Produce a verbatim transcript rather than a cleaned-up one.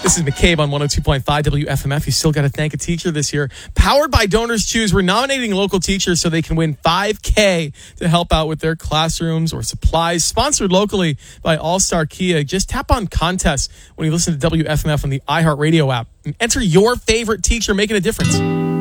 This is McCabe on one oh two point five W F M F. You still got to thank a teacher this year. Powered by Donors Choose, we're nominating local teachers so they can win five K to help out with their classrooms or supplies. Sponsored locally by All-Star Kia. Just tap on contests when you listen to W F M F on the iHeartRadio app and enter your favorite teacher making a difference.